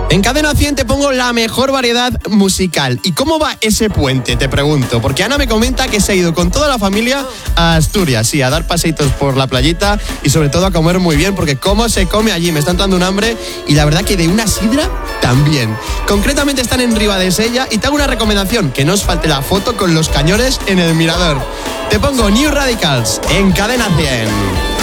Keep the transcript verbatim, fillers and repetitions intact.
En Cadena cien te pongo la mejor variedad musical. ¿Y cómo va ese puente? Te pregunto. Porque Ana me comenta que se ha ido con toda la familia a Asturias, sí, a dar paseitos por la playita y sobre todo a comer muy bien, porque cómo se come allí, me están dando un hambre y la verdad que de una sidra también. Concretamente están en Ribadesella y te hago una recomendación, que no os falte la foto con los cañones en el mirador. Te pongo New Radicals en Cadena cien.